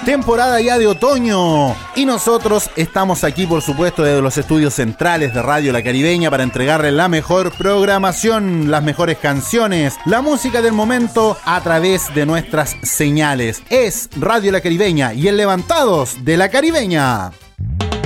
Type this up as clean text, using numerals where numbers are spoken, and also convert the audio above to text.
temporada ya de otoño. Y nosotros estamos aquí, por supuesto, desde los estudios centrales de Radio La Caribeña para entregarles la mejor programación, las mejores canciones, la música del momento a través de nuestras señales. Es Radio La Caribeña y el Levantados de La Caribeña.